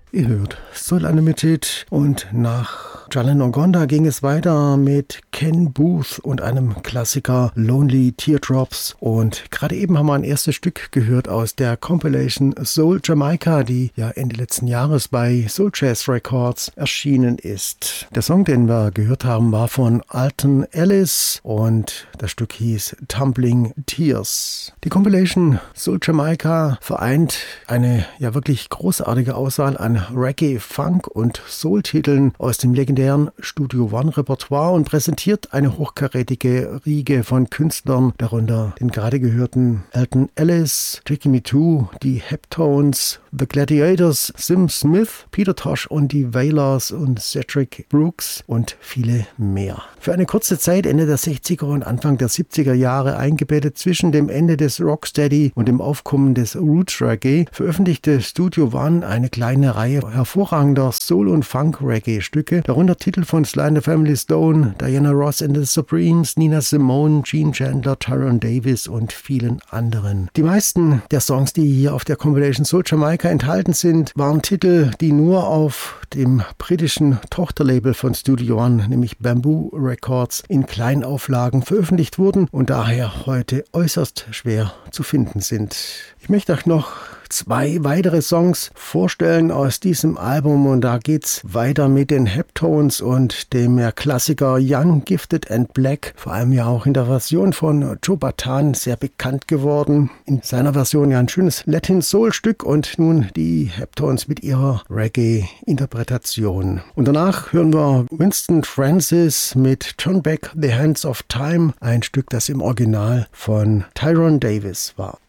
Ihr hört Soul Unlimited und nach Jalen Ogonda ging es weiter mit Ken Boothe und einem Klassiker Lonely Teardrops. Und gerade eben haben wir ein erstes Stück gehört aus der Compilation Soul Jamaica, die ja Ende letzten Jahres bei Soul Jazz Records erschienen ist. Der Song, den wir gehört haben, war von Alton Ellis und das Stück hieß Tumbling Tears. Die Compilation Soul Jamaica vereint eine ja wirklich großartige Auswahl an Reggae, Funk und Soul-Titeln aus dem legendären Studio One Repertoire und präsentiert eine hochkarätige Riege von Künstlern, darunter den gerade gehörten Alton Ellis, Jackie Mittoo, die Heptones, The Gladiators, Sim Smith, Peter Tosh und die Wailers und Cedric Brooks und viele mehr. Für eine kurze Zeit, Ende der 60er und Anfang der 70er Jahre eingebettet zwischen dem Ende des Rocksteady und dem Aufkommen des Roots Reggae, veröffentlichte Studio One eine kleine Reihe hervorragender Soul- und Funk-Reggae-Stücke, darunter Titel von Sly and the Family Stone, Diana Ross and the Supremes, Nina Simone, Gene Chandler, Tyrone Davis und vielen anderen. Die meisten der Songs, die hier auf der Compilation Soul Jamaica enthalten sind, waren Titel, die nur auf dem britischen Tochterlabel von Studio One, nämlich Bamboo Records, in Kleinauflagen veröffentlicht wurden und daher heute äußerst schwer zu finden sind. Ich möchte euch noch 2 weitere Songs vorstellen aus diesem Album und da geht's weiter mit den Heptones und dem Klassiker Young, Gifted and Black, vor allem ja auch in der Version von Joe Bataan sehr bekannt geworden. In seiner Version ja ein schönes Latin-Soul-Stück und nun die Heptones mit ihrer Reggae-Interpretation. Und danach hören wir Winston Francis mit Turn Back the Hands of Time, ein Stück, das im Original von Tyrone Davis war.